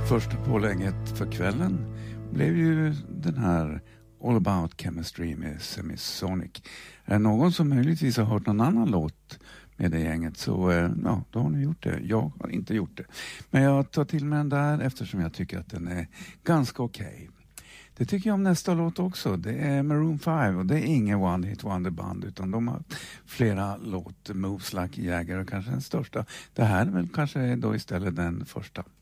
Första pålägget för kvällen blev ju den här All About Chemistry med Semisonic. Är det någon som möjligtvis har hört någon annan låt med det gänget så ja, då har ni gjort det. Jag har inte gjort det. Men jag tar till mig den där eftersom jag tycker att den är ganska okej. Det tycker jag om nästa låt också. Det är Maroon 5 och det är ingen One Hit Wonder band utan de har flera låt. Moves Like Jagger och kanske den största. Det här är väl kanske då istället den första.